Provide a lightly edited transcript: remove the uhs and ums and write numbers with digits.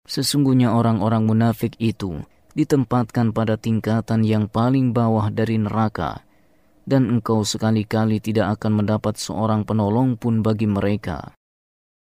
Sesungguhnya orang-orang munafik itu ditempatkan pada tingkatan yang paling bawah dari neraka, dan engkau sekali-kali tidak akan mendapat seorang penolong pun bagi mereka.